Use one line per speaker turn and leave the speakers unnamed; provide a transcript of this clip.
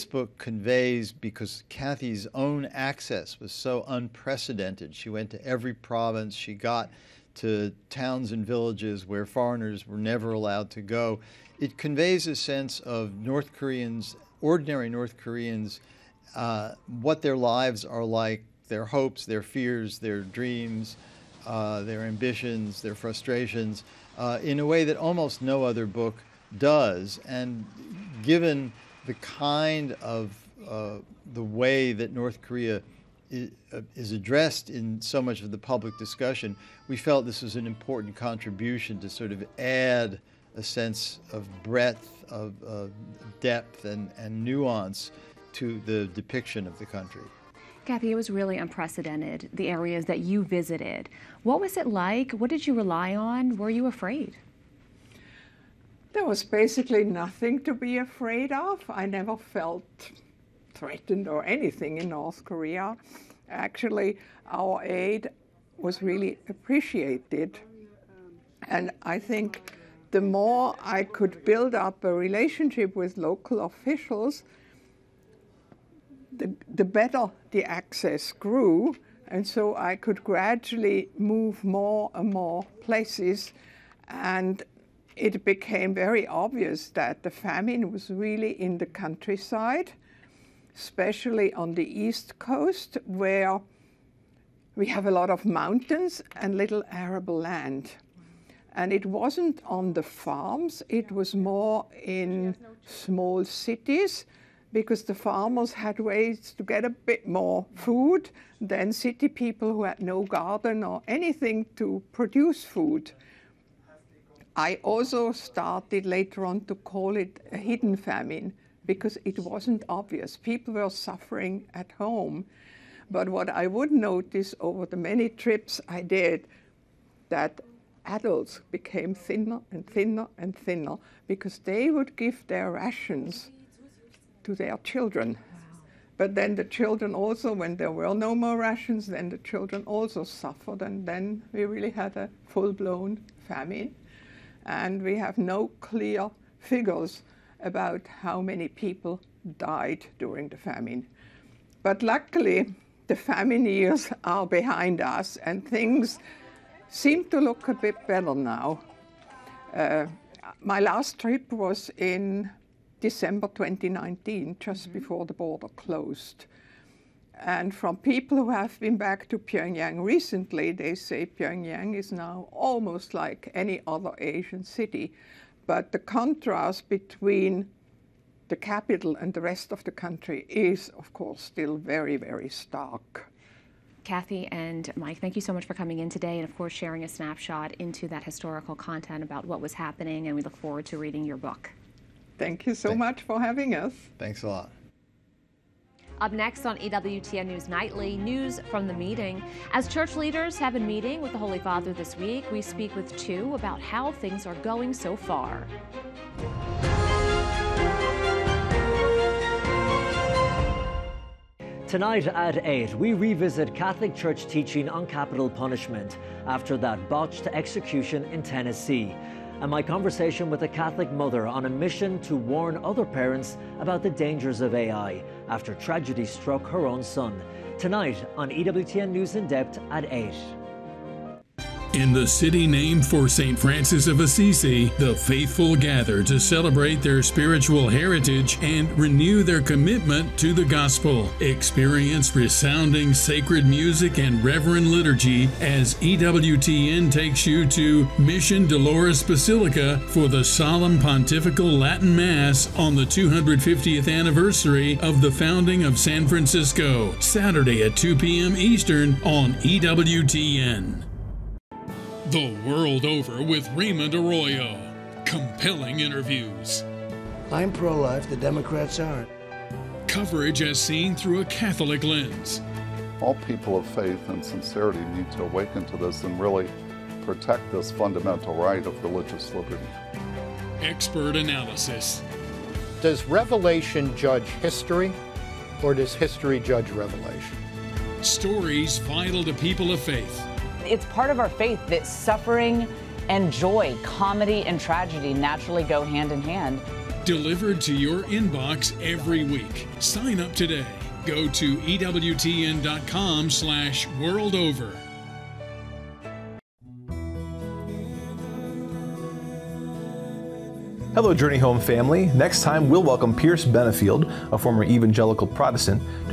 book conveys, because Kathy's own access was so unprecedented. She went to every province. She got to towns and villages where foreigners were never allowed to go. It conveys a sense of North Koreans, ordinary North Koreans, what their lives are like, their hopes, their fears, their dreams, their ambitions, their frustrations, in a way that almost no other book does. And given the kind of the way that North Korea is addressed in so much of the public discussion, we felt this was an important contribution to sort of add a sense of breadth, of depth and nuance to the depiction of the country.
Kathy, it was really unprecedented, the areas that you visited. What was it like? What did you rely on? Were you afraid?
There was basically nothing to be afraid of. I never felt threatened or anything in North Korea. Actually, our aid was really appreciated. And I think the more I could build up a relationship with local officials, the better the access grew. And so I could gradually move more and more places. And it became very obvious that the famine was really in the countryside, especially on the East Coast, where we have a lot of mountains and little arable land. And it wasn't on the farms, it was more in small cities, because the farmers had ways to get a bit more food than city people who had no garden or anything to produce food. I also started later on to call it a hidden famine, because it wasn't obvious. People were suffering at home. But what I would notice over the many trips I did, that adults became thinner and thinner and thinner, because they would give their rations to their children. But then the children also, when there were no more rations, then the children also suffered, and then we really had a full-blown famine. And we have no clear figures about how many people died during the famine. But luckily, the famine years are behind us, and things seem to look a bit better now. My last trip was in December 2019, just before the border closed. And from people who have been back to Pyongyang recently, they say Pyongyang is now almost like any other Asian city. But the contrast between the capital and the rest of the country is, of course, still very, very stark.
Kathy and Mike, thank you so much for coming in today and, of course, sharing a snapshot into that historical content about what was happening, and we look forward to reading your book.
Thank you so much for having us.
Thanks a lot.
Up next on EWTN News Nightly, news from the meeting. As church leaders have been meeting with the Holy Father this week, we speak with two about how things are going so far.
Tonight at 8, we revisit Catholic Church teaching on capital punishment after that botched execution in Tennessee, and my conversation with a Catholic mother on a mission to warn other parents about the dangers of AI after tragedy struck her own son. Tonight on EWTN News in Depth at 8.
In the city named for St. Francis of Assisi, the faithful gather to celebrate their spiritual heritage and renew their commitment to the gospel. Experience resounding sacred music and reverent liturgy as EWTN takes you to Mission Dolores Basilica for the solemn pontifical Latin Mass on the 250th anniversary of the founding of San Francisco, Saturday at 2 p.m. Eastern on EWTN. The World Over with Raymond Arroyo. Compelling interviews.
I'm pro-life, the Democrats aren't.
Coverage as seen through a Catholic lens.
All people of faith and sincerity need to awaken to this and really protect this fundamental right of religious liberty.
Expert analysis.
Does Revelation judge history, or does history judge Revelation?
Stories vital to people of faith.
It's part of our faith that suffering and joy, comedy and tragedy naturally go hand in hand.
delivered to your inbox every week. Sign up today. Go to EWTN.com/worldover.
Hello, Journey Home family. Next time, we'll welcome Pierce Benefield, a former evangelical Protestant,